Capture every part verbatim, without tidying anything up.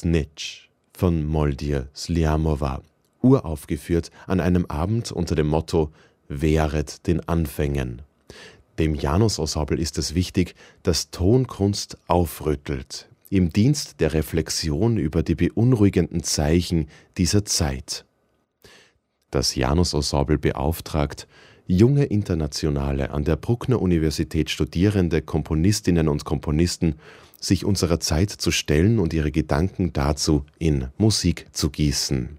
Snitch von Moldir Sliamova, uraufgeführt an einem Abend unter dem Motto »Wehret den Anfängen«. Dem Janus-Ensemble ist es wichtig, dass Tonkunst aufrüttelt, im Dienst der Reflexion über die beunruhigenden Zeichen dieser Zeit. Das Janus-Ensemble beauftragt junge internationale, an der Bruckner-Universität studierende Komponistinnen und Komponisten, sich unserer Zeit zu stellen und ihre Gedanken dazu in Musik zu gießen.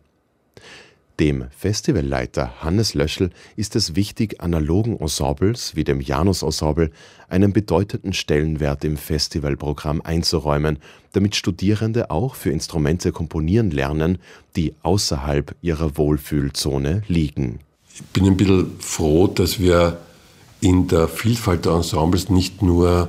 Dem Festivalleiter Hannes Löschl ist es wichtig, analogen Ensembles wie dem Janus-Ensemble einen bedeutenden Stellenwert im Festivalprogramm einzuräumen, damit Studierende auch für Instrumente komponieren lernen, die außerhalb ihrer Wohlfühlzone liegen. Ich bin ein bisschen froh, dass wir in der Vielfalt der Ensembles nicht nur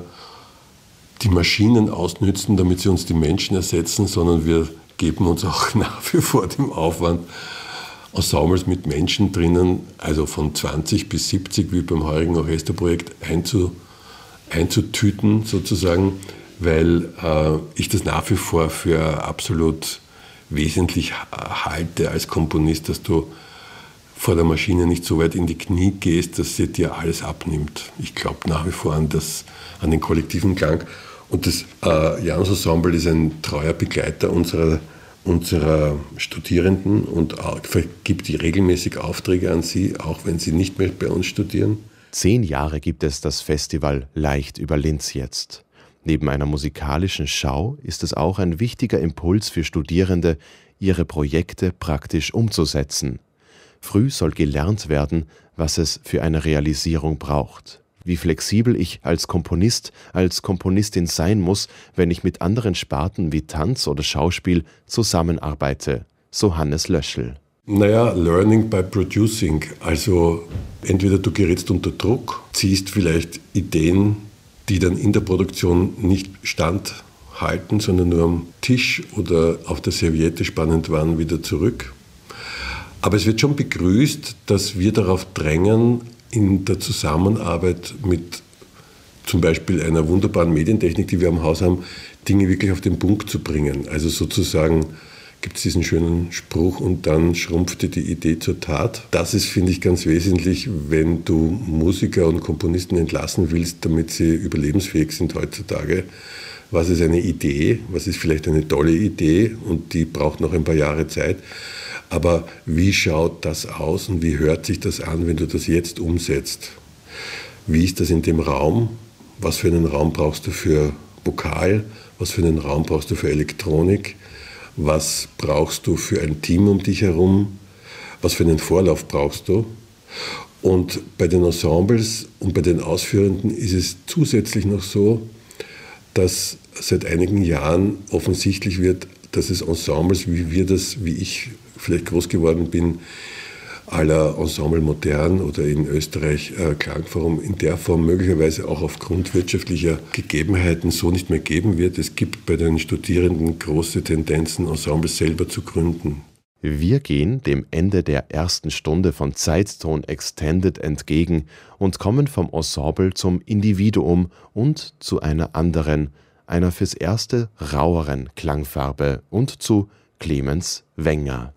die Maschinen ausnützen, damit sie uns die Menschen ersetzen, sondern wir geben uns auch nach wie vor dem Aufwand, Ensembles mit Menschen drinnen, also von zwanzig bis siebzig, wie beim heurigen Orchesterprojekt, einzu, einzutüten sozusagen, weil äh, ich das nach wie vor für absolut wesentlich halte als Komponist, dass du vor der Maschine nicht so weit in die Knie gehst, dass sie dir alles abnimmt. Ich glaube nach wie vor an, das, an den kollektiven Klang. Und das äh, Janus-Ensemble ist ein treuer Begleiter unserer unserer Studierenden und gibt die regelmäßig Aufträge an sie, auch wenn sie nicht mehr bei uns studieren. Zehn Jahre gibt es das Festival Leicht über Linz jetzt. Neben einer musikalischen Schau ist es auch ein wichtiger Impuls für Studierende, ihre Projekte praktisch umzusetzen. Früh soll gelernt werden, was es für eine Realisierung braucht. Wie flexibel ich als Komponist, als Komponistin sein muss, wenn ich mit anderen Sparten wie Tanz oder Schauspiel zusammenarbeite, so Hannes Löschl. Naja, learning by producing. Also entweder du gerätst unter Druck, ziehst vielleicht Ideen, die dann in der Produktion nicht standhalten, sondern nur am Tisch oder auf der Serviette spannend waren, wieder zurück. Aber es wird schon begrüßt, dass wir darauf drängen, in der Zusammenarbeit mit zum Beispiel einer wunderbaren Medientechnik, die wir am Haus haben, Dinge wirklich auf den Punkt zu bringen. Also sozusagen gibt es diesen schönen Spruch und dann schrumpfte die Idee zur Tat. Das ist, finde ich, ganz wesentlich, wenn du Musiker und Komponisten entlassen willst, damit sie überlebensfähig sind heutzutage. Was ist eine Idee? Was ist vielleicht eine tolle Idee? Und die braucht noch ein paar Jahre Zeit. Aber wie schaut das aus und wie hört sich das an, wenn du das jetzt umsetzt? Wie ist das in dem Raum? Was für einen Raum brauchst du für Vokal? Was für einen Raum brauchst du für Elektronik? Was brauchst du für ein Team um dich herum? Was für einen Vorlauf brauchst du? Und bei den Ensembles und bei den Ausführenden ist es zusätzlich noch so, dass seit einigen Jahren offensichtlich wird, dass es Ensembles, wie wir das, wie ich vielleicht groß geworden bin, à la Ensemble Modern oder in Österreich äh, Klangforum, in der Form möglicherweise auch aufgrund wirtschaftlicher Gegebenheiten so nicht mehr geben wird. Es gibt bei den Studierenden große Tendenzen, Ensembles selber zu gründen. Wir gehen dem Ende der ersten Stunde von Zeitton Extended entgegen und kommen vom Ensemble zum Individuum und zu einer anderen, einer fürs Erste raueren Klangfarbe und zu Clemens Wenger.